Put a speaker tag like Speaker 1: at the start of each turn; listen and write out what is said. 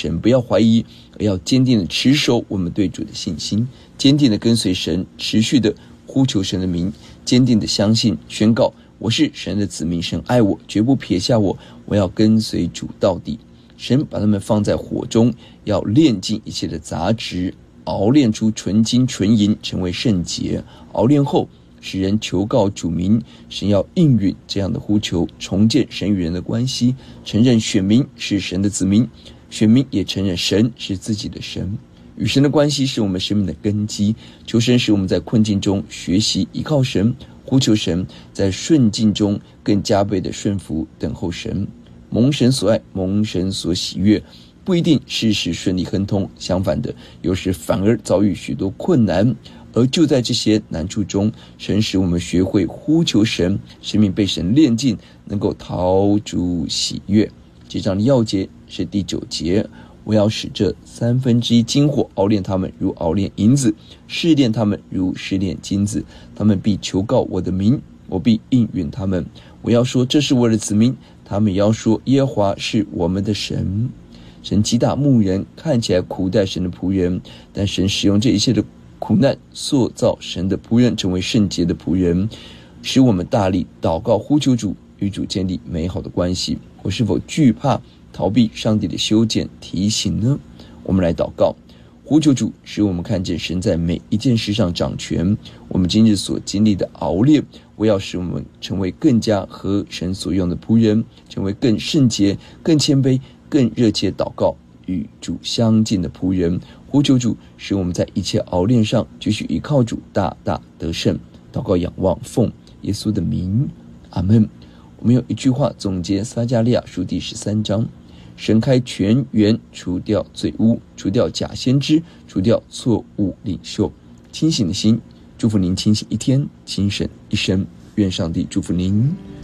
Speaker 1: 神，不要怀疑，而要坚定的持守我们对主的信心，坚定的跟随神，持续的呼求神的名，坚定的相信宣告，我是神的子民，神爱我，绝不撇下我，我要跟随主到底。神把他们放在火中，要炼尽一切的杂质，熬炼出纯金纯银，成为圣洁。熬炼后使人求告主名，神要应允这样的呼求，重建神与人的关系，承认选民是神的子民，选民也承认神是自己的神。与神的关系是我们生命的根基，求神使我们在困境中学习依靠神，呼求神，在顺境中更加倍的顺服等候神。蒙神所爱，蒙神所喜悦，不一定事事顺利亨通，相反的，有时反而遭遇许多困难。而就在这些难处中，神使我们学会呼求神，生命被神炼尽，能够讨主喜悦。这章的要节是第9节，我要使这1/3金火熬炼他们，如熬炼银子；试炼他们，如试炼金子。他们必求告我的名，我必应允他们。我要说，这是我的子民，他们也要说，耶和华是我们的神。神击打牧人，看起来苦待神的仆人，但神使用这一切的苦难，塑造神的仆人成为圣洁的仆人，使我们大力祷告呼求主，与主建立美好的关系。我是否惧怕逃避上帝的修剪提醒呢？我们来祷告，呼求主，使我们看见神在每一件事上掌权。我们今日所经历的熬炼，我要使我们成为更加合神所用的仆人，成为更圣洁、更谦卑、更热切祷告与主相近的仆人。呼求主，使我们在一切熬炼上继续依靠主，大大得胜。祷告仰望奉耶稣的名，阿们。我们用一句话总结撒迦利亚书第13章，神开泉源，除掉罪污，除掉假先知，除掉错误领袖。清醒的心，祝福您清醒一天，清醒一生。愿上帝祝福您。